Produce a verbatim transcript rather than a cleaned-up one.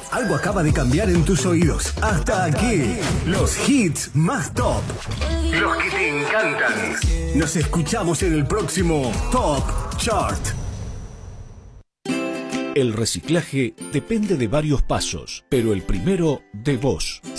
Algo acaba de cambiar en tus oídos. Hasta aquí, los hits más top. Los que te encantan. Nos escuchamos en el próximo Top Chart. El reciclaje depende de varios pasos, pero el primero de vos.